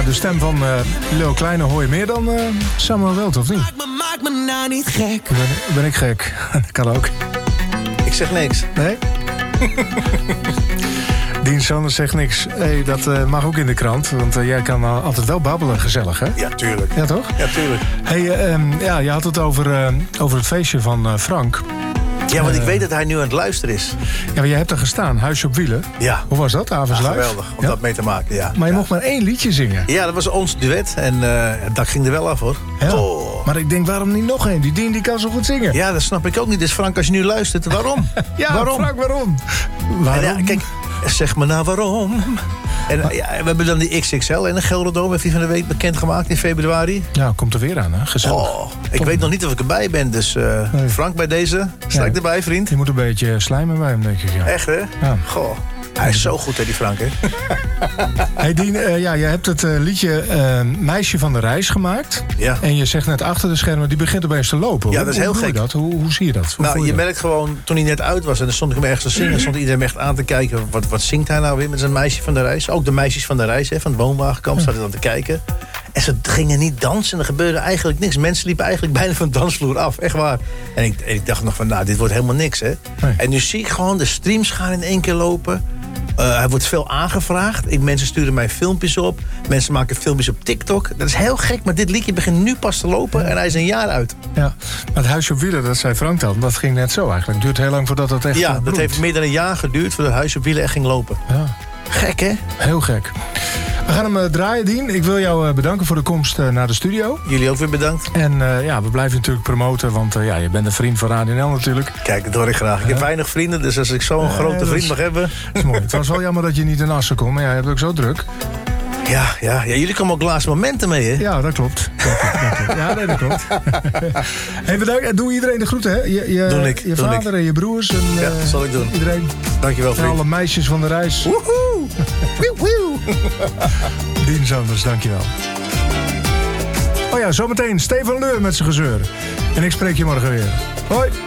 de stem van Lil Kleine hoor je meer dan Samuel Welt, of niet? Maak me nou niet gek. Ben ik gek? Dat kan ook. Ik zeg niks. Nee? Dien Sanders zegt niks. Hey, dat mag ook in de krant, want jij kan altijd wel babbelen, gezellig, hè? Ja, tuurlijk. Ja, toch? Ja, tuurlijk. Hey, je had het over het feestje van Frank. Ja, want ik weet dat hij nu aan het luisteren is. Ja, maar jij hebt er gestaan, Huisje op Wielen. Ja. Hoe was dat, avonds live? Geweldig, om dat mee te maken, ja. Maar je mocht maar 1 liedje zingen. Ja, dat was ons duet en dat ging er wel af, hoor. Ja. Oh. Maar ik denk, waarom niet nog 1? Die Dien die kan zo goed zingen. Ja, dat snap ik ook niet. Dus Frank, als je nu luistert, waarom? Ja, waarom? Frank, waarom? Ja, kijk, zeg me nou waarom. En we hebben dan die XXL en de Gelderdoom heeft die van de week bekendgemaakt in februari. Ja, komt er weer aan, hè? Gezellig. Oh, ik weet nog niet of ik erbij ben, dus Nee. Frank, bij deze, sta ik erbij, vriend. Je moet een beetje slijmen bij hem, denk ik. Ja. Echt, hè? Ja. Goh, hij is zo goed, hè, die Frank, hè? Hey Dien, jij hebt het liedje Meisje van de Reis gemaakt. Ja. En je zegt net achter de schermen, die begint opeens te lopen. Ja, dat is heel Hoe doe je gek. dat? Hoe zie je dat? Hoe voel Nou, je dat? merkt gewoon, toen hij net uit was en dan stond ik hem ergens te zingen, stond iedereen me echt aan te kijken. Wat zingt hij nou weer met zijn Meisje van de Reis? Ook de meisjes van de Reis, hè, van het woonwagenkamp, zaten dan te kijken. En ze gingen niet dansen, er gebeurde eigenlijk niks. Mensen liepen eigenlijk bijna van de dansvloer af, echt waar. En ik dacht nog van, nou, dit wordt helemaal niks, hè. Nee. En nu zie ik gewoon, de streams gaan in 1 keer lopen. Hij wordt veel aangevraagd. Mensen sturen mij filmpjes op. Mensen maken filmpjes op TikTok. Dat is heel gek, maar dit liedje begint nu pas te lopen en hij is 1 jaar uit. Ja, maar het Huisje op Wielen, dat zei Frank dan, dat ging net zo eigenlijk. Het duurt heel lang voordat het echt Ja, dat bloeit. heeft meer dan 1 jaar geduurd voordat het Huisje op Wielen echt ging lopen. Ja, Gek, hè? heel gek. We gaan hem draaien, Dien. Ik wil jou bedanken voor de komst naar de studio. Jullie ook weer bedankt. En we blijven natuurlijk promoten, want je bent een vriend van Radio NL natuurlijk. Kijk, dat hoor ik graag. Ik heb weinig vrienden, dus als ik zo'n grote dat vriend is- mag hebben... Dat is mooi. Het was wel jammer dat je niet in Assen kon, maar je hebt ook zo druk. Ja, jullie komen ook laatste momenten mee, hè? Ja, dat klopt. Ja, nee, dat klopt. Hey, bedankt. En doe iedereen de groeten, hè? Doe ik, Je doe vader en je broers. En, Ja, dat zal ik doen. Iedereen. Dankjewel, En vriend. alle meisjes van de reis. Woehoe! Wieuw, wieuw. Dien Sanders, dankjewel. Oh ja, zometeen Stefan Leur met zijn gezeur. En ik spreek je morgen weer. Hoi.